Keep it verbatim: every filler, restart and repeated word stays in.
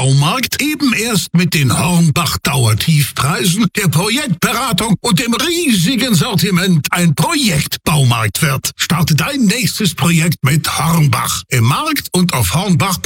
Baumarkt eben erst mit den Hornbach-Dauertiefpreisen, der Projektberatung und dem riesigen Sortiment ein Projektbaumarkt wird. Starte dein nächstes Projekt mit Hornbach im Markt und auf hornbach